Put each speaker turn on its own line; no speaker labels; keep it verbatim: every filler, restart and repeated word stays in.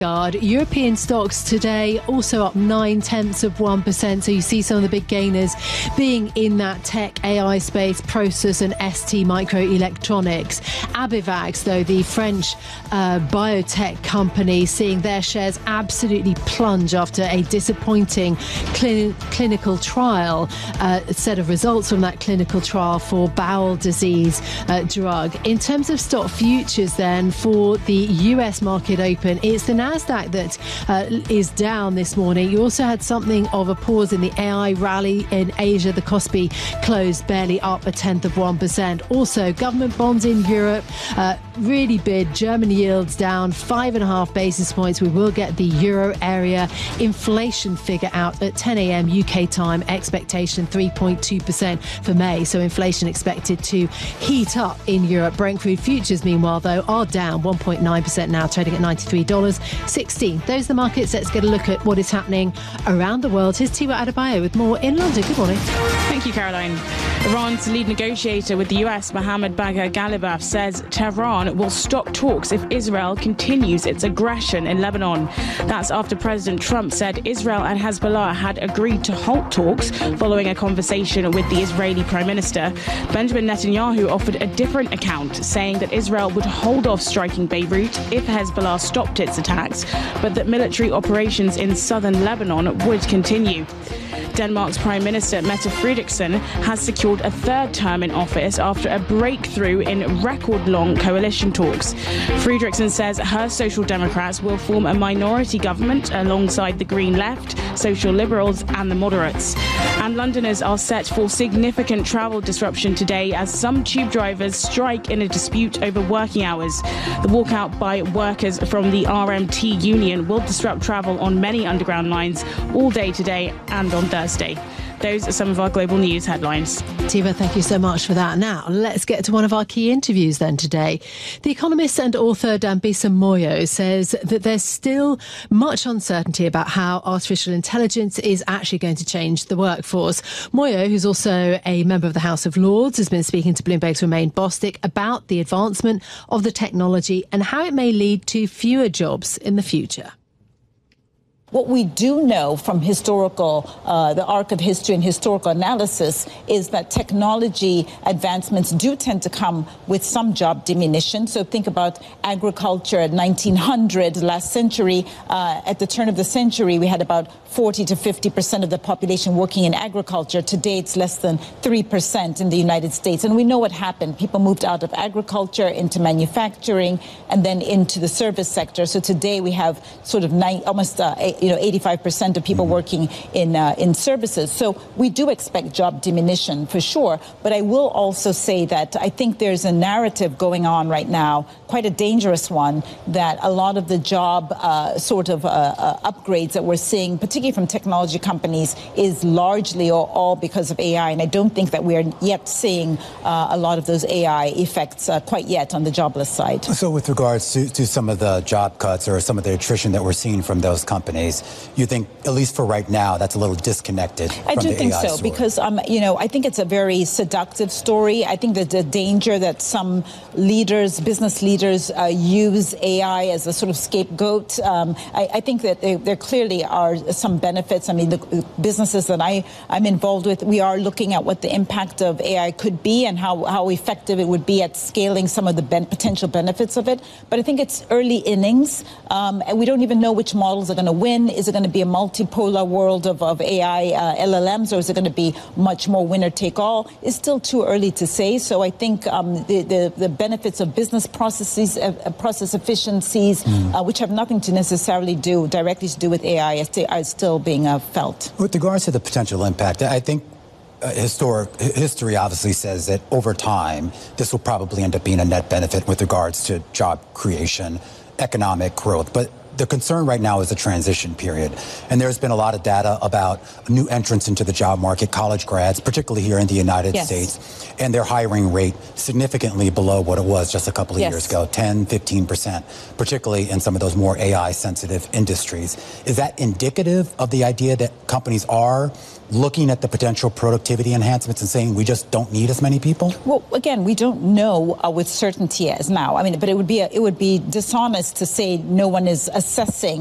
European stocks today also up nine tenths of one percent. So you see some of the big gainers being in that tech A I space, Prosus and S T Microelectronics. Abivax, though, the French uh, biotech company, seeing their shares absolutely plunge after a disappointing clin- clinical trial, uh, set of results from that clinical trial for bowel disease uh, drug. In terms of stock futures, then, for the U S market open, it's the NASDAQ that uh, is down this morning. You also had something of a pause in the A I rally in Asia. The Kospi closed barely up a tenth of one percent. Also, government bonds in Europe uh, really bid. German yields down five and a half basis points. We will get the euro area inflation figure out at ten a.m. U K time. Expectation three point two percent for May. So inflation expected to heat up in Europe. Brent crude futures, meanwhile, though, are down one point nine percent now, trading at ninety-three dollars sixteen. Those are the markets. Let's get a look at what is happening around the world. Here's Tiwa Adebayo with more in London. Good morning.
Thank you, Caroline. Iran's lead negotiator with the U S, Mohammad Bagher Ghalibaf, says Tehran will stop talks if Israel continues its aggression in Lebanon. That's after President Trump said Israel and Hezbollah had agreed to halt talks following a conversation with the Israeli Prime Minister. Benjamin Netanyahu offered a different account, saying that Israel would hold off striking Beirut if Hezbollah stopped its attacks, but that military operations in southern Lebanon would continue. Denmark's Prime Minister Mette Frederiksen has secured a third term in office after a breakthrough in record-long coalition talks. Frederiksen says her Social Democrats will form a minority government alongside the Green Left, Social Liberals and the Moderates. And Londoners are set for significant travel disruption today as some tube drivers strike in a dispute over working hours. The walkout by workers from the R M T union will disrupt travel on many underground lines all day today and on Thursday. Those are some of our global news headlines.
Tiva, thank you so much for that. Now, let's get to one of our key interviews then today. The economist and author Dambisa Moyo says that there's still much uncertainty about how artificial intelligence is actually going to change the workforce. Moyo, who's also a member of the House of Lords, has been speaking to Bloomberg's Romain Bostick about the advancement of the technology and how it may lead to fewer jobs in the future.
What we do know from historical, uh, the arc of history and historical analysis is that technology advancements do tend to come with some job diminution. So think about agriculture at nineteen hundred, last century. Uh, at the turn of the century, we had about forty to fifty percent of the population working in agriculture. Today, it's less than three percent in the United States. And we know what happened. People moved out of agriculture into manufacturing and then into the service sector. So today we have sort of nine, almost uh, you know, eighty-five percent of people working in uh, in services. So we do expect job diminution for sure. But I will also say that I think there's a narrative going on right now, quite a dangerous one, that a lot of the job uh, sort of uh, uh, upgrades that we're seeing, particularly from technology companies, is largely or all because of A I. And I don't think that we're yet seeing uh, a lot of those A I effects uh, quite yet on the jobless side.
So with regards to, to some of the job cuts or some of the attrition that we're seeing from those companies, you think, at least for right now, that's a little disconnected
I
from
do
the
think
A I
so,
story.
because, um, you know, I think it's a very seductive story. I think that the danger that some leaders, business leaders, uh, use A I as a sort of scapegoat. Um, I, I think that there, there clearly are some benefits. I mean, the businesses that I, I'm involved with, we are looking at what the impact of A I could be and how, how effective it would be at scaling some of the ben- potential benefits of it. But I think it's early innings, um, and we don't even know which models are going to win. Is it going to be a multipolar world of, of A I uh, L L Ms, or is it going to be much more winner take all? It's still too early to say. So I think um, the, the, the benefits of business processes, uh, process efficiencies, mm. uh, which have nothing to necessarily do directly to do with A I, are still being uh, felt.
With regards to the potential impact, I think uh, historic history obviously says that over time, this will probably end up being a net benefit with regards to job creation, economic growth. But the concern right now is the transition period. And there's been a lot of data about new entrants into the job market, college grads, particularly here in the United yes. States, and their hiring rate significantly below what it was just a couple of yes. years ago, ten, fifteen percent, particularly in some of those more A I-sensitive industries. Is that indicative of the idea that companies are looking at the potential productivity enhancements and saying we just don't need as many people?
Well, again, we don't know uh, with certainty as now. I mean, but it would be a, it would be dishonest to say no one is assessing